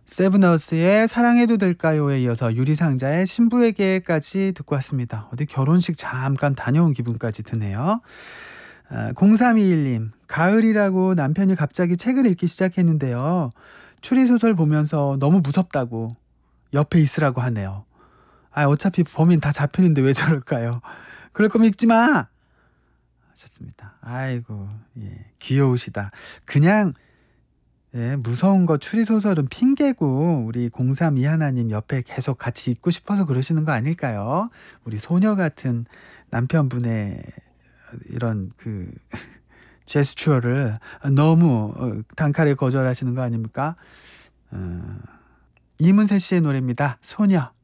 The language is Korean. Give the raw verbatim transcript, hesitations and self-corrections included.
세븐어스의 사랑해도 될까요에 이어서 유리상자의 신부에게까지 듣고 왔습니다. 어디 결혼식 잠깐 다녀온 기분까지 드네요. 아, 공삼이일 님, 가을이라고 남편이 갑자기 책을 읽기 시작했는데요. 추리소설 보면서 너무 무섭다고 옆에 있으라고 하네요. 아, 어차피 범인 다 잡히는데 왜 저럴까요? 그럴 거면 읽지 마! 하셨습니다. 아이고, 예, 귀여우시다. 그냥 예, 무서운 거 추리소설은 핑계고 우리 공삼이 하나님 옆에 계속 같이 있고 싶어서 그러시는 거 아닐까요? 우리 소녀 같은 남편분의 이런 그 제스처를 너무 어, 단칼에 거절하시는 거 아닙니까? 어, 이문세 씨의 노래입니다. 소녀.